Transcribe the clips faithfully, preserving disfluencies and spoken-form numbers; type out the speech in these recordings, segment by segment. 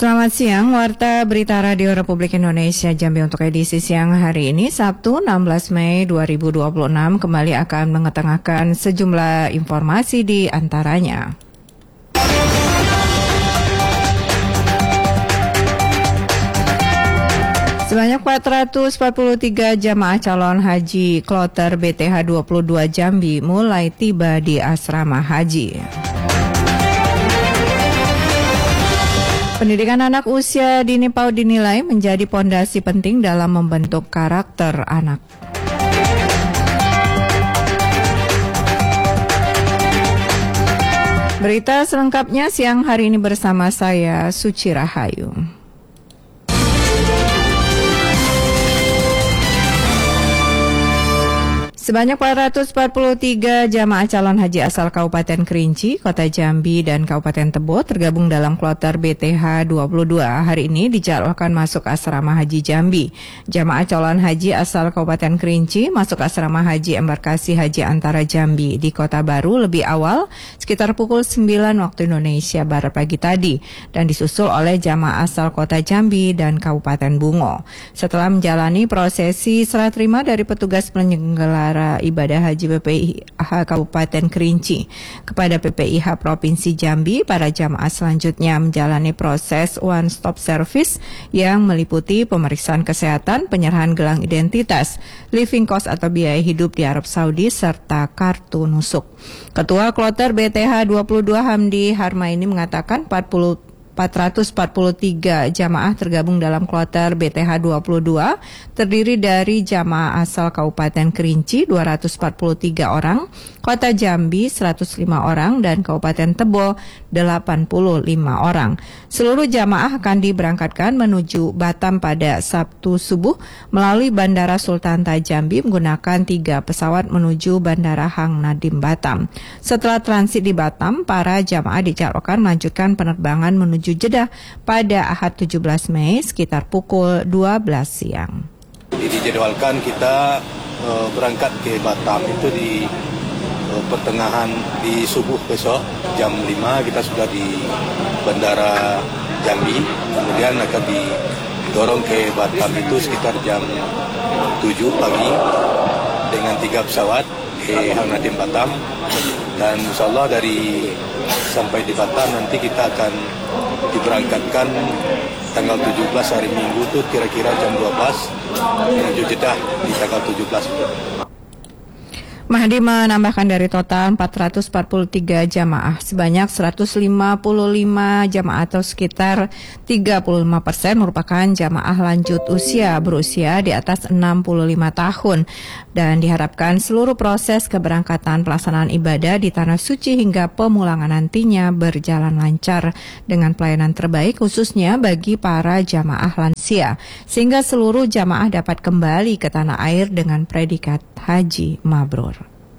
Selamat siang, Warta Berita Radio Republik Indonesia Jambi untuk edisi siang hari ini, Sabtu enam belas Mei dua ribu dua puluh enam, kembali akan mengetengahkan sejumlah informasi di antaranya. Sebanyak empat ratus empat puluh tiga jamaah calon haji kloter B T H dua puluh dua Jambi mulai tiba di asrama haji. Pendidikan anak usia dini PAUD dinilai menjadi pondasi penting dalam membentuk karakter anak. Berita selengkapnya siang hari ini bersama saya, Suci Rahayu. Sebanyak empat ratus empat puluh tiga jamaah calon haji asal Kabupaten Kerinci, Kota Jambi, dan Kabupaten Tebo tergabung dalam kloter B T H dua puluh dua. Hari ini dijadwalkan masuk asrama haji Jambi. Jamaah calon haji asal Kabupaten Kerinci masuk asrama haji embarkasi Haji Antara Jambi di Kota Baru lebih awal, sekitar pukul sembilan waktu Indonesia Barat pagi tadi, dan disusul oleh jamaah asal Kota Jambi dan Kabupaten Bungo. Setelah menjalani prosesi serah terima dari petugas penyelenggara ibadah haji P P I H Kabupaten Kerinci kepada P P I H Provinsi Jambi, para jamaah selanjutnya menjalani proses one stop service yang meliputi pemeriksaan kesehatan, penyerahan gelang identitas, living cost atau biaya hidup di Arab Saudi, serta kartu nusuk. Ketua Kloter B T H dua puluh dua Hamdi Harmaini mengatakan empat ratus empat puluh tiga jamaah tergabung dalam kloter B T H dua puluh dua, terdiri dari jamaah asal Kabupaten Kerinci dua ratus empat puluh tiga orang, Kota Jambi seratus lima orang, dan Kabupaten Tebo delapan puluh lima orang. Seluruh jamaah akan diberangkatkan menuju Batam pada Sabtu subuh melalui Bandara Sultan Toha Jambi menggunakan tiga pesawat menuju Bandara Hang Nadim Batam. Setelah transit di Batam, para jamaah dijadwalkan melanjutkan penerbangan menuju Jeddah pada Ahad tujuh belas Mei sekitar pukul dua belas siang. Dijadwalkan kita uh, berangkat ke Batam itu di uh, pertengahan di subuh besok jam lima kita sudah di Bandara Jambi, kemudian akan didorong ke Batam itu sekitar jam tujuh pagi dengan tiga pesawat ke Hang Nadim Batam, dan insya Allah dari sampai di Batam nanti kita akan diberangkatkan tanggal tujuh belas hari Minggu itu kira-kira jam dua belas menuju Jeddah di tanggal tujuh belas. Mahdi menambahkan dari total empat ratus empat puluh tiga jamaah, sebanyak seratus lima puluh lima jamaah atau sekitar tiga puluh lima persen merupakan jamaah lanjut usia berusia di atas enam puluh lima tahun, dan diharapkan seluruh proses keberangkatan pelaksanaan ibadah di Tanah Suci hingga pemulangan nantinya berjalan lancar dengan pelayanan terbaik khususnya bagi para jamaah lansia, sehingga seluruh jamaah dapat kembali ke tanah air dengan predikat haji mabrur.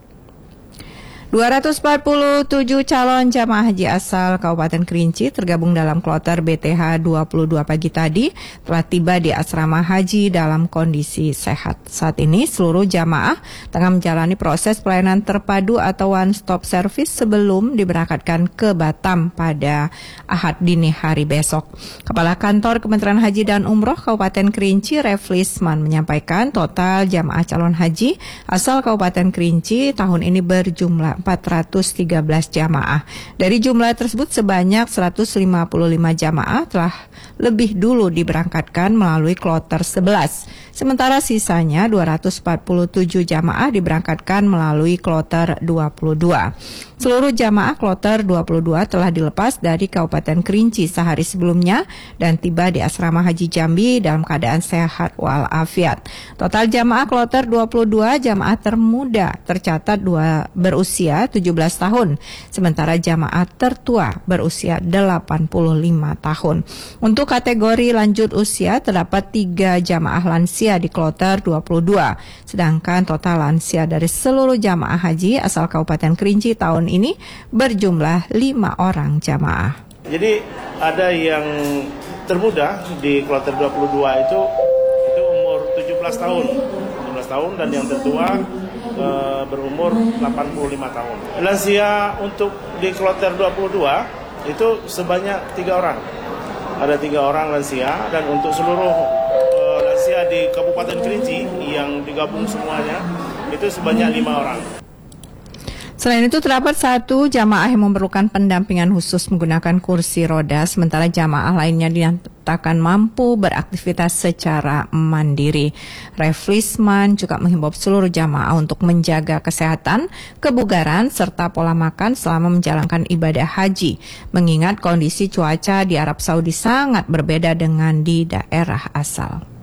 dua ratus empat puluh tujuh calon jamaah haji asal Kabupaten Kerinci tergabung dalam kloter B T H dua puluh dua pagi tadi telah tiba di asrama haji dalam kondisi sehat. Saat ini seluruh jamaah tengah menjalani proses pelayanan terpadu atau one stop service sebelum diberangkatkan ke Batam pada Ahad dini hari besok. Kepala Kantor Kementerian Haji dan Umroh Kabupaten Kerinci, Reflisman, menyampaikan total jamaah calon haji asal Kabupaten Kerinci tahun ini berjumlah empat ratus tiga belas jamaah. Dari jumlah tersebut sebanyak seratus lima puluh lima jamaah telah lebih dulu diberangkatkan melalui kloter sebelas. Sementara sisanya dua ratus empat puluh tujuh jamaah diberangkatkan melalui kloter dua puluh dua. Seluruh jamaah kloter dua puluh dua telah dilepas dari Kabupaten Kerinci sehari sebelumnya dan tiba di asrama haji Jambi dalam keadaan sehat walafiat. Total jamaah kloter dua puluh dua jamaah termuda tercatat dua berusia tujuh belas tahun, sementara jamaah tertua berusia delapan puluh lima tahun. Untuk kategori lanjut usia terdapat tiga jamaah lansia di kloter dua puluh dua, sedangkan total lansia dari seluruh jamaah haji asal Kabupaten Kerinci tahun ini berjumlah lima orang jamaah. Jadi ada yang termuda di kloter dua puluh dua itu itu umur tujuh belas tahun, tujuh belas tahun, dan yang tertua e, berumur delapan puluh lima tahun. Lansia untuk di kloter dua puluh dua itu sebanyak tiga orang. ada tiga orang lansia, dan untuk seluruh uh, lansia di Kabupaten Kerinci yang digabung semuanya itu sebanyak lima orang. Selain itu terdapat satu jamaah yang memerlukan pendampingan khusus menggunakan kursi roda, sementara jamaah lainnya dinyatakan mampu beraktivitas secara mandiri. Reflisman juga menghimbau seluruh jamaah untuk menjaga kesehatan, kebugaran, serta pola makan selama menjalankan ibadah haji, mengingat kondisi cuaca di Arab Saudi sangat berbeda dengan di daerah asal.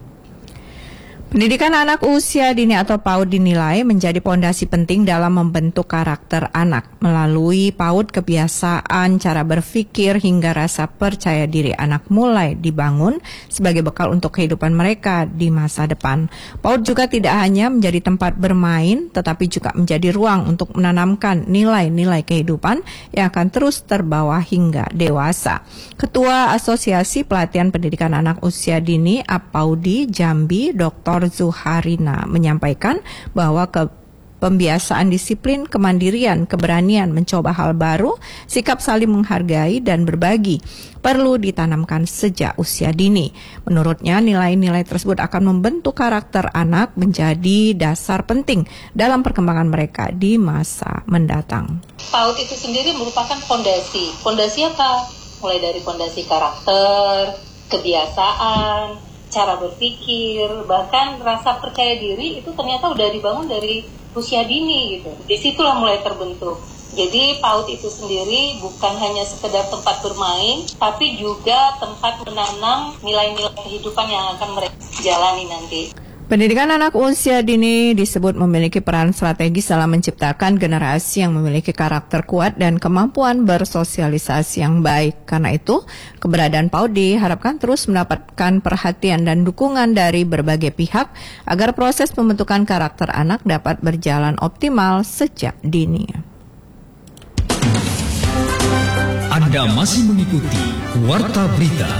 Pendidikan anak usia dini atau PAUD dinilai menjadi pondasi penting dalam membentuk karakter anak. Melalui PAUD, kebiasaan, cara berpikir, hingga rasa percaya diri anak mulai dibangun sebagai bekal untuk kehidupan mereka di masa depan. PAUD juga tidak hanya menjadi tempat bermain, tetapi juga menjadi ruang untuk menanamkan nilai-nilai kehidupan yang akan terus terbawa hingga dewasa. Ketua Asosiasi Pelatihan Pendidikan Anak Usia Dini APAUDI Jambi, Doktor Zuharina, menyampaikan bahwa ke pembiasaan disiplin, kemandirian, keberanian mencoba hal baru, sikap saling menghargai dan berbagi perlu ditanamkan sejak usia dini. Menurutnya, nilai-nilai tersebut akan membentuk karakter anak menjadi dasar penting dalam perkembangan mereka di masa mendatang. PAUD itu sendiri merupakan fondasi. Fondasi apa? Mulai dari fondasi karakter, kebiasaan, cara berpikir, bahkan rasa percaya diri itu ternyata udah dibangun dari usia dini gitu. Disitulah mulai terbentuk. Jadi PAUD itu sendiri bukan hanya sekedar tempat bermain, tapi juga tempat menanam nilai-nilai kehidupan yang akan mereka jalani nanti. Pendidikan anak usia dini disebut memiliki peran strategis dalam menciptakan generasi yang memiliki karakter kuat dan kemampuan bersosialisasi yang baik. Karena itu, keberadaan PAUD diharapkan terus mendapatkan perhatian dan dukungan dari berbagai pihak agar proses pembentukan karakter anak dapat berjalan optimal sejak dini. Anda masih mengikuti Warta Berita.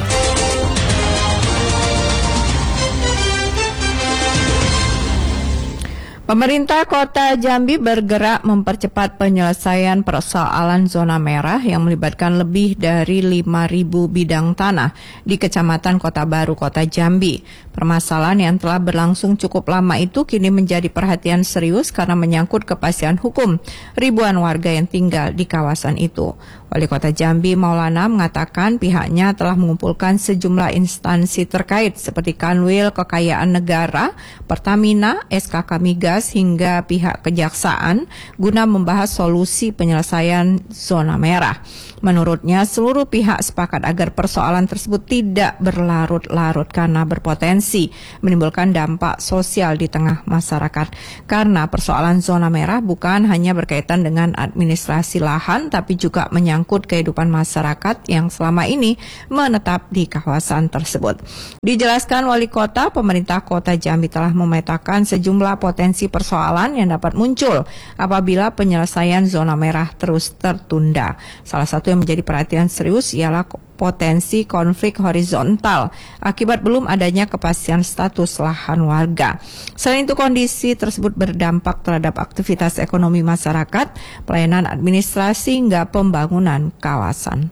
Pemerintah Kota Jambi bergerak mempercepat penyelesaian persoalan zona merah yang melibatkan lebih dari lima ribu bidang tanah di Kecamatan Kota Baru, Kota Jambi. Permasalahan yang telah berlangsung cukup lama itu kini menjadi perhatian serius karena menyangkut kepastian hukum ribuan warga yang tinggal di kawasan itu. Wali Kota Jambi Maulana mengatakan pihaknya telah mengumpulkan sejumlah instansi terkait seperti Kanwil Kekayaan Negara, Pertamina, S K K Migas, hingga pihak kejaksaan guna membahas solusi penyelesaian zona merah. Menurutnya, seluruh pihak sepakat agar persoalan tersebut tidak berlarut-larut karena berpotensi menimbulkan dampak sosial di tengah masyarakat. Karena persoalan zona merah bukan hanya berkaitan dengan administrasi lahan, tapi juga menyangkut kehidupan masyarakat yang selama ini menetap di kawasan tersebut. Dijelaskan Wali Kota, pemerintah Kota Jambi telah memetakan sejumlah potensi persoalan yang dapat muncul apabila penyelesaian zona merah terus tertunda. Salah satu yang menjadi perhatian serius ialah potensi konflik horizontal akibat belum adanya kepastian status lahan warga. Selain itu, kondisi tersebut berdampak terhadap aktivitas ekonomi masyarakat, pelayanan administrasi hingga pembangunan kawasan.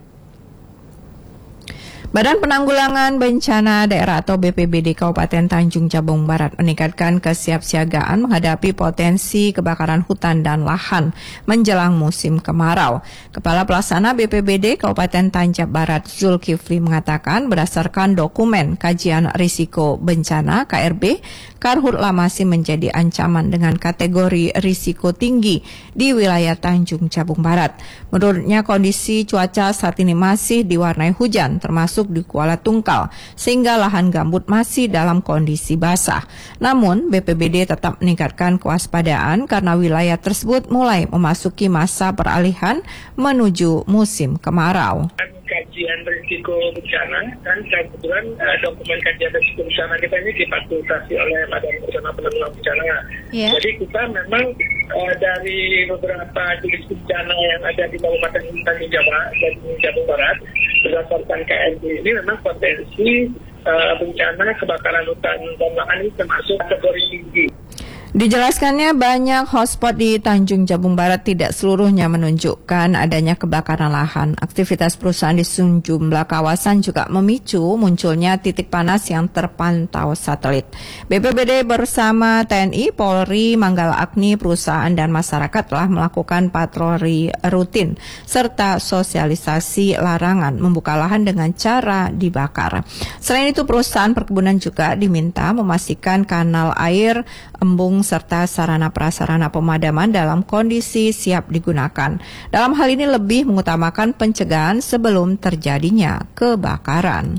Badan Penanggulangan Bencana Daerah atau B P B D Kabupaten Tanjung Jabung Barat meningkatkan kesiapsiagaan menghadapi potensi kebakaran hutan dan lahan menjelang musim kemarau. Kepala Pelaksana B P B D Kabupaten Tanjab Barat Zulkifli mengatakan berdasarkan dokumen kajian risiko bencana K R B, karhutla masih menjadi ancaman dengan kategori risiko tinggi di wilayah Tanjung Jabung Barat. Menurutnya kondisi cuaca saat ini masih diwarnai hujan termasuk di Kuala Tungkal, sehingga lahan gambut masih dalam kondisi basah. Namun, B P B D tetap meningkatkan kewaspadaan karena wilayah tersebut mulai memasuki masa peralihan menuju musim kemarau. Kajian risiko bencana dan kebetulan uh, dokumen kajian risiko bencana kita ini difasilitasi oleh Badan Nasional Penanggulangan Bencana. Yeah. Jadi kita memang uh, dari beberapa jenis bencana yang ada di Kabupaten Tanjung Jabung Barat berdasarkan K R B ini memang potensi uh, bencana kebakaran hutan dan lahan ini termasuk kategori tinggi. Dijelaskannya banyak hotspot di Tanjung Jabung Barat tidak seluruhnya menunjukkan adanya kebakaran lahan. Aktivitas perusahaan di sejumlah kawasan juga memicu munculnya titik panas yang terpantau satelit. B P B D bersama T N I, Polri, Manggala Agni, perusahaan dan masyarakat telah melakukan patroli rutin serta sosialisasi larangan membuka lahan dengan cara dibakar. Selain itu, perusahaan perkebunan juga diminta memastikan kanal air, embung serta sarana prasarana pemadaman dalam kondisi siap digunakan. Dalam hal ini lebih mengutamakan pencegahan sebelum terjadinya kebakaran.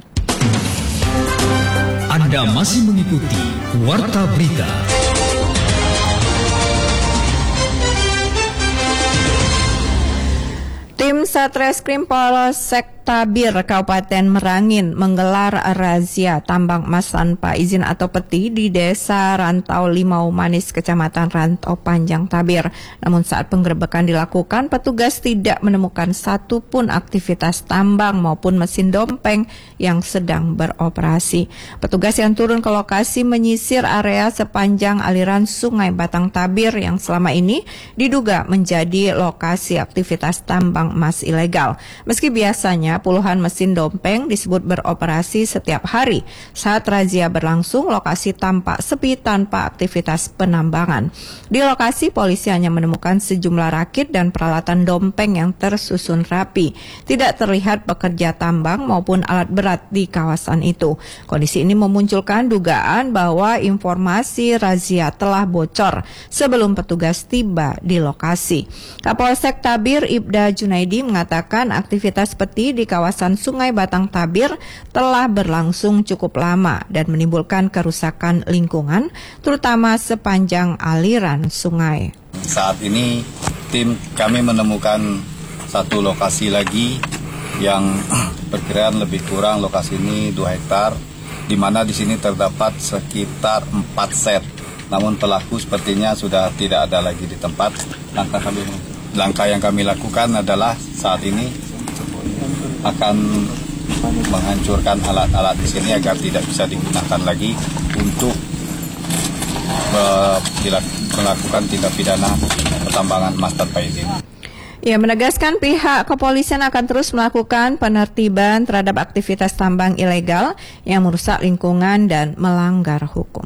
Anda masih mengikuti Warta Berita. Tim Satreskrim Polsek Tabir Kabupaten Merangin menggelar razia tambang emas tanpa izin atau peti di Desa Rantau Limau Manis, Kecamatan Rantau Panjang Tabir. Namun saat penggerebekan dilakukan, petugas tidak menemukan satupun aktivitas tambang maupun mesin dompeng yang sedang beroperasi. Petugas yang turun ke lokasi menyisir area sepanjang aliran Sungai Batang Tabir yang selama ini diduga menjadi lokasi aktivitas tambang emas ilegal. Meski biasanya puluhan mesin dompeng disebut beroperasi setiap hari, saat razia berlangsung lokasi tampak sepi tanpa aktivitas penambangan. Di lokasi polisi hanya menemukan sejumlah rakit dan peralatan dompeng yang tersusun rapi. Tidak terlihat pekerja tambang maupun alat berat di kawasan itu. Kondisi ini memunculkan dugaan bahwa informasi razia telah bocor sebelum petugas tiba di lokasi. Kapolsek Tabir Ibda Junaidi mengatakan aktivitas peti di kawasan Sungai Batang Tabir telah berlangsung cukup lama dan menimbulkan kerusakan lingkungan, terutama sepanjang aliran sungai. Saat ini tim kami menemukan satu lokasi lagi yang perkiraan lebih kurang lokasi ini dua hektar, di mana di sini terdapat sekitar empat set. Namun pelaku sepertinya sudah tidak ada lagi di tempat. Langkah kami, langkah yang kami lakukan adalah saat ini akan menghancurkan alat-alat di sini agar tidak bisa digunakan lagi untuk melakukan tindak pidana pertambangan emas tanpa izin. Ia menegaskan pihak kepolisian akan terus melakukan penertiban terhadap aktivitas tambang ilegal yang merusak lingkungan dan melanggar hukum.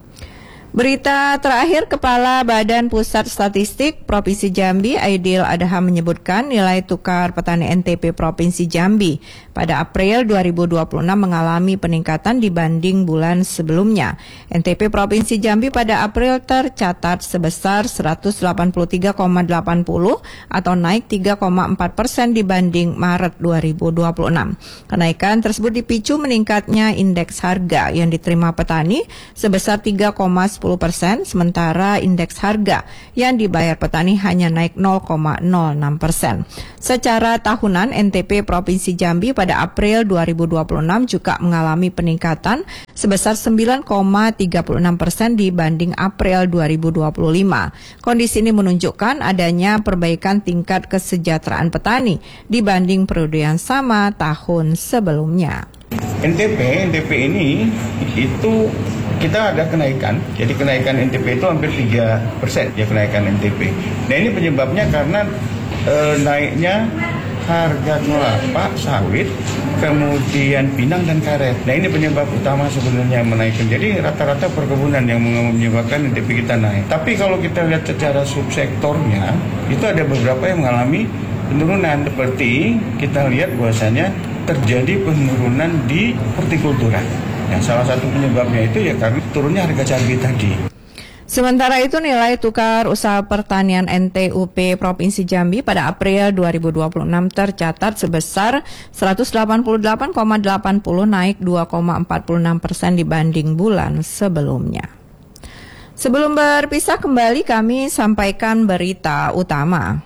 Berita terakhir, Kepala Badan Pusat Statistik Provinsi Jambi, Aidil Adha, menyebutkan nilai tukar petani N T P Provinsi Jambi pada April dua ribu dua puluh enam mengalami peningkatan dibanding bulan sebelumnya. N T P Provinsi Jambi pada April tercatat sebesar seratus delapan puluh tiga koma delapan puluh atau naik tiga koma empat persen dibanding Maret dua ribu dua puluh enam. Kenaikan tersebut dipicu meningkatnya indeks harga yang diterima petani sebesar tiga koma sepuluh persen, sementara indeks harga yang dibayar petani hanya naik nol koma nol enam persen. Secara tahunan, N T P Provinsi Jambi pada April dua ribu dua puluh enam juga mengalami peningkatan sebesar sembilan koma tiga puluh enam persen dibanding April dua ribu dua puluh lima. Kondisi ini menunjukkan adanya perbaikan tingkat kesejahteraan petani dibanding periode yang sama tahun sebelumnya. N T P, N T P ini itu kita ada kenaikan, jadi kenaikan N T P itu hampir tiga persen ya kenaikan N T P. Nah ini penyebabnya karena e, naiknya harga kelapa sawit, kemudian pinang dan karet. Nah ini penyebab utama sebenarnya yang menaikkan. Jadi rata-rata perkebunan yang menyebabkan N T P kita naik. Tapi kalau kita lihat secara subsektornya, itu ada beberapa yang mengalami penurunan. Seperti kita lihat bahwasanya terjadi penurunan di hortikultura. Nah, salah satu penyebabnya itu ya karena turunnya harga cabai tadi. Sementara itu, nilai tukar usaha pertanian N T U P Provinsi Jambi pada April dua ribu dua puluh enam tercatat sebesar seratus delapan puluh delapan koma delapan puluh, naik dua koma empat puluh enam persen dibanding bulan sebelumnya. Sebelum berpisah kembali, kami sampaikan berita utama.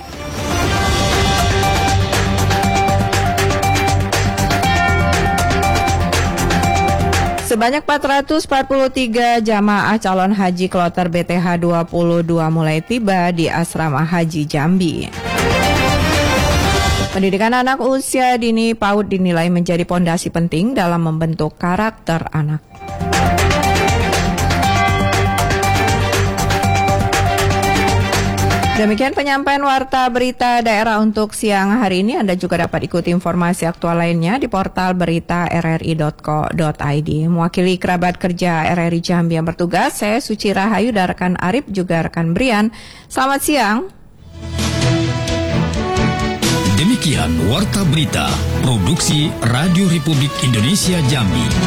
Sebanyak empat ratus empat puluh tiga jamaah calon haji kloter B T H dua puluh dua mulai tiba di Asrama Haji Jambi. Pendidikan anak usia dini PAUD dinilai menjadi pondasi penting dalam membentuk karakter anak. Demikian penyampaian warta berita daerah untuk siang hari ini. Anda juga dapat ikuti informasi aktual lainnya di portal berita r r i dot co dot i d. Mewakili kerabat kerja R R I Jambi yang bertugas, saya Suci Rahayu dan rekan Arif juga rekan Brian. Selamat siang. Demikian warta berita produksi Radio Republik Indonesia Jambi.